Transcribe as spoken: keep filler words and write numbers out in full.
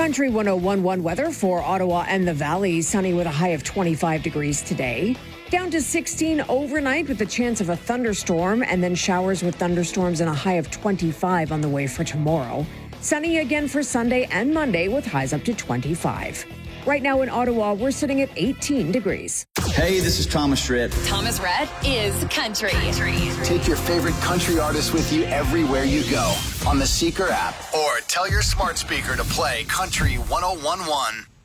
Country one oh one point one weather for Ottawa and the Valley. Sunny with a high of twenty-five degrees today. Down to sixteen overnight with the chance of a thunderstorm, and then showers with thunderstorms and a high of twenty-five on the way for tomorrow. Sunny again for Sunday and Monday with highs up to twenty-five. Right now in Ottawa, we're sitting at eighteen degrees. Hey, this is Thomas Rhett. Thomas Rhett is country. country. Take your favorite country artists with you everywhere you go on the Seeker app, or tell your smart speaker to play Country one oh one point one.